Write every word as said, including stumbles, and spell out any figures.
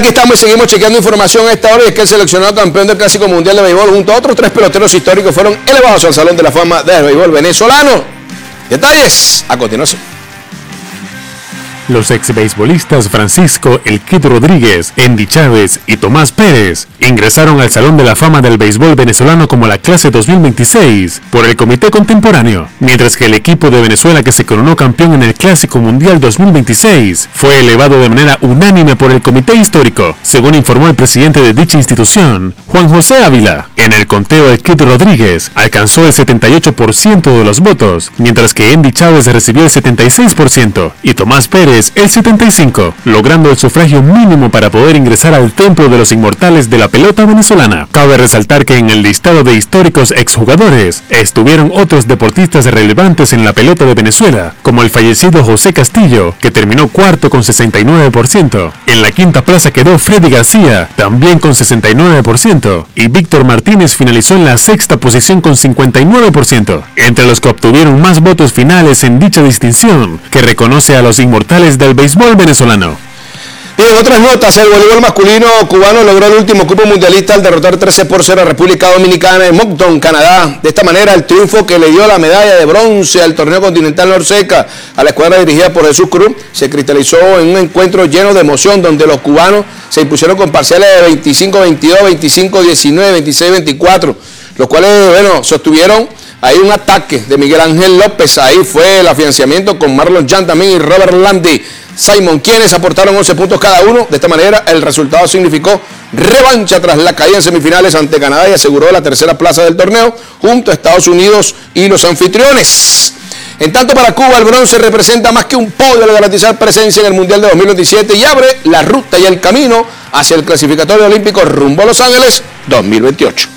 aquí estamos y seguimos chequeando información a esta hora, y es que el seleccionado campeón del Clásico Mundial de Béisbol junto a otros tres peloteros históricos fueron elevados al Salón de la Fama del Béisbol venezolano. Detalles a continuación. Los ex beisbolistas Francisco El Kid Rodríguez, Endy Chávez y Tomás Pérez ingresaron al Salón de la Fama del Béisbol venezolano como la clase dos mil veintiséis por el Comité Contemporáneo, mientras que el equipo de Venezuela que se coronó campeón en el Clásico Mundial dos mil veintiséis fue elevado de manera unánime por el Comité Histórico, según informó el presidente de dicha institución, Juan José Ávila. En el conteo, El Kid Rodríguez alcanzó el setenta y ocho por ciento de los votos, mientras que Endy Chávez recibió el setenta y seis por ciento y Tomás Pérez el setenta y cinco por ciento, logrando el sufragio mínimo para poder ingresar al templo de los inmortales de la pelota venezolana. Cabe resaltar que en el listado de históricos exjugadores estuvieron otros deportistas relevantes en la pelota de Venezuela, como el fallecido José Castillo, que terminó cuarto con sesenta y nueve por ciento. En la quinta plaza quedó Freddy García, también con sesenta y nueve por ciento, y Víctor Martínez finalizó en la sexta posición con cincuenta y nueve por ciento. Entre los que obtuvieron más votos finales en dicha distinción, que reconoce a los inmortales del béisbol venezolano. Y en otras notas, el voleibol masculino cubano logró el último cupo mundialista al derrotar trece por cero a República Dominicana en Moncton, Canadá. De esta manera, el triunfo que le dio la medalla de bronce al torneo continental Norseca a la escuadra dirigida por Jesús Cruz se cristalizó en un encuentro lleno de emoción, donde los cubanos se impusieron con parciales de veinticinco veintidós, veinticinco diecinueve, veintiséis veinticuatro, los cuales, bueno, sostuvieron ahí un ataque de Miguel Ángel López. Ahí fue el afianzamiento con Marlon Jan también y Robert Landy Simon, quienes aportaron once puntos cada uno. De esta manera, el resultado significó revancha tras la caída en semifinales ante Canadá y aseguró la tercera plaza del torneo junto a Estados Unidos y los anfitriones. En tanto, para Cuba, el bronce representa más que un podio al garantizar presencia en el Mundial de dos mil veintisiete y abre la ruta y el camino hacia el clasificatorio olímpico rumbo a Los Ángeles dos mil veintiocho.